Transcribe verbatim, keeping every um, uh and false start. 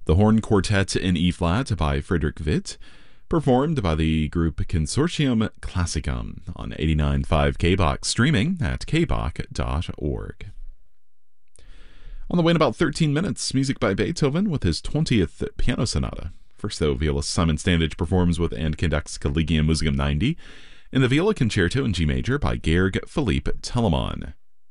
The Horn Quartet in E-flat by Friedrich Witt, performed by the group Consortium Classicum on eighty-nine point five K B O K, streaming at k b o k dot org. On the way in about thirteen minutes, music by Beethoven with his twentieth Piano Sonata. First, though, violist Simon Standage performs with and conducts Collegium Musicum ninety in the Viola Concerto in G major by Georg Philipp Telemann.